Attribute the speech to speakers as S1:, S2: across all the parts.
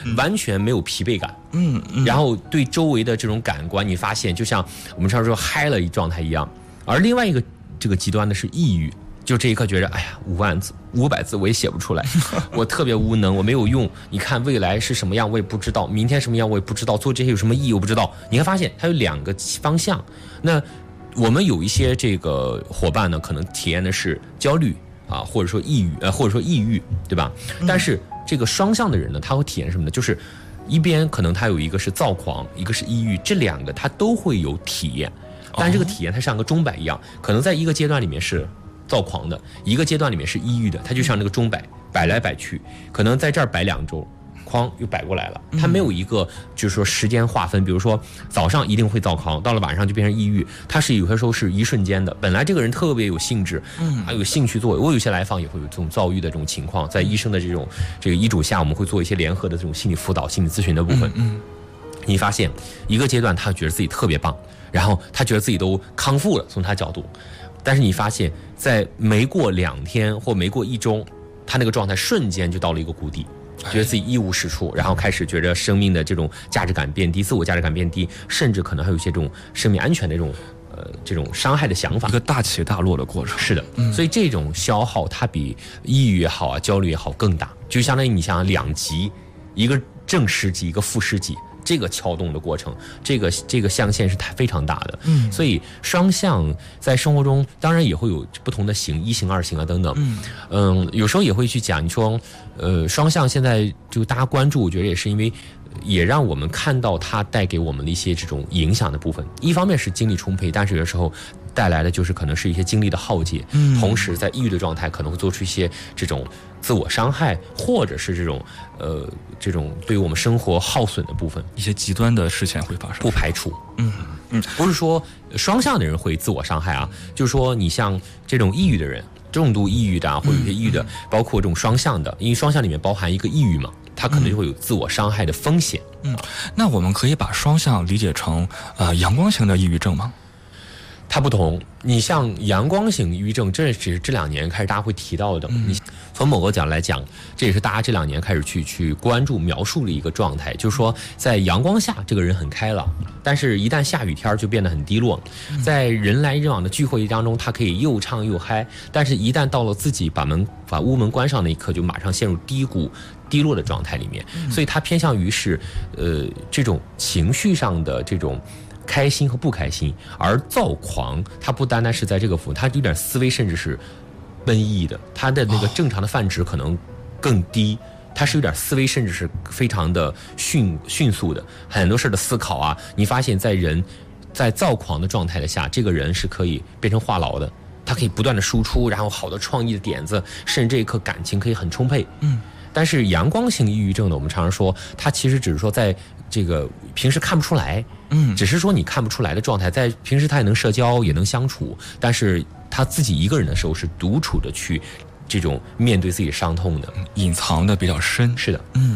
S1: 完全没有疲惫感，然后对周围的这种感官，你发现就像我们常说嗨了状态一样。而另外一个这个极端的是抑郁，就这一刻觉得，哎呀，500字我也写不出来，我特别无能，我没有用。你看未来是什么样，我也不知道；明天什么样，我也不知道。做这些有什么意义，我不知道。你会发现它有2个方向。那我们有一些这个伙伴呢，可能体验的是焦虑啊，或者说抑郁，或者说抑郁，对吧？但是这个双向的人呢，他会体验什么呢？就是一边可能他有一个是躁狂，一个是抑郁，这2个他都会有体验。但这个体验它像个钟摆一样，可能在一个阶段里面是躁狂的，一个阶段里面是抑郁的，它就像那个钟摆摆来摆去，可能在这儿摆2周，哐又摆过来了。它没有一个就是说时间划分，比如说早上一定会躁狂，到了晚上就变成抑郁，它是有些时候是一瞬间的。本来这个人特别有兴致，还有兴趣做。我有些来访也会有这种躁郁的这种情况，在医生的这个医嘱下，我们会做一些联合的这种心理辅导、心理咨询的部分。你发现一个阶段他觉得自己特别棒，然后他觉得自己都康复了，从他角度。但是你发现在没过2天或没过1周，他那个状态瞬间就到了一个谷底，觉得自己一无是处，然后开始觉得生命的这种价值感变低，自我价值感变低，甚至可能还有一些这种生命安全的这种伤害的想法，
S2: 一个大起大落的过程。
S1: 是的，所以这种消耗它比抑郁也好啊，焦虑也好更大，就相当于你想2级，一个正10级，一个负10级。这个撬动的过程，这个象限是非常大的，所以双向在生活中当然也会有不同的型，1型、2型啊等等，有时候也会去讲，你说，双向现在就大家关注，我觉得也是因为也让我们看到它带给我们的一些这种影响的部分。一方面是精力充沛，但是有的时候带来的就是可能是一些精力的耗竭，同时在抑郁的状态可能会做出一些这种自我伤害，或者是这种对于我们生活耗损的部分，
S2: 一些极端的事情会发生，
S1: 不排除。不是说双向的人会自我伤害啊，就是说你像这种抑郁的人，重度抑郁的啊，或者有些抑郁的，包括这种双向的，因为双向里面包含一个抑郁嘛，它可能就会有自我伤害的风险。
S2: 那我们可以把双向理解成阳光型的抑郁症吗？
S1: 它不同，你像阳光型抑郁症，这只是这2年开始大家会提到的。你从某个角度来讲，这也是大家这2年开始去关注描述的一个状态，就是说在阳光下这个人很开朗，但是一旦下雨天就变得很低落。在人来人往的聚会当中，他可以又唱又嗨，但是一旦到了自己把屋门关上那一刻，就马上陷入低谷低落的状态里面。所以他偏向于是这种情绪上的这种开心和不开心，而躁狂它不单单是在这个部分，它有点思维甚至是奔逸的，它的那个正常的泛值可能更低，它是有点思维甚至是非常的迅速的，很多事的思考啊，你发现在躁狂的状态的下，这个人是可以变成话痨的，他可以不断的输出，然后好的创意的点子，甚至这一刻感情可以很充沛。但是阳光型抑郁症呢，我们常常说它其实只是说在这个平时看不出来，只是说你看不出来的状态，在平时他也能社交也能相处，但是他自己一个人的时候是独处的去这种面对自己伤痛的，
S2: 隐藏的比较深。
S1: 是的。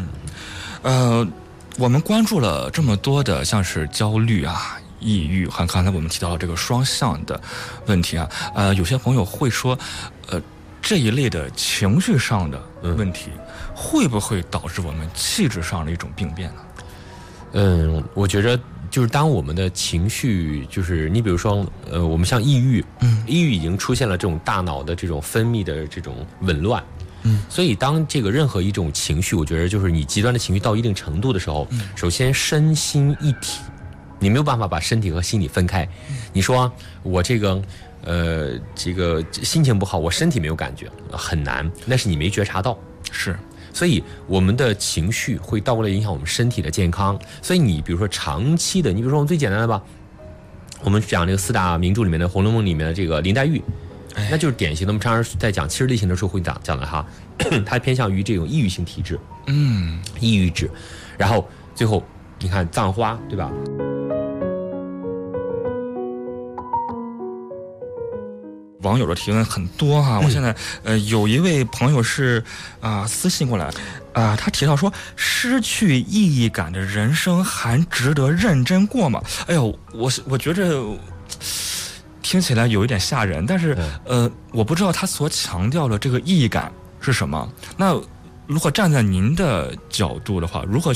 S2: 我们关注了这么多的像是焦虑啊、抑郁，和刚才我们提到的这个双向的问题啊，有些朋友会说这一类的情绪上的问题，会不会导致我们气质上的一种病变呢？
S1: 我觉得就是当我们的情绪，就是你比如说，我们像抑郁，抑郁已经出现了这种大脑的这种分泌的这种紊乱，所以当这个任何一种情绪，我觉得就是你极端的情绪到一定程度的时候，首先身心一体，你没有办法把身体和心理分开。你说我这个心情不好，我身体没有感觉，很难，那是你没觉察到。
S2: 是。
S1: 所以我们的情绪会倒过来影响我们身体的健康。所以你比如说长期的，你比如说我们最简单的吧，我们讲这个4大名著里面的《红楼梦》里面的这个林黛玉，那就是典型的。我们常常在讲70类型的时候会讲的哈，它偏向于这种抑郁性体质，抑郁质。然后最后你看葬花，对吧？
S2: 网友的提问很多哈，我现在有一位朋友是私信过来他提到说，失去意义感的人生还值得认真过吗？哎呦，我觉着听起来有一点吓人，但是我不知道他所强调的这个意义感是什么。那如果站在您的角度的话，如何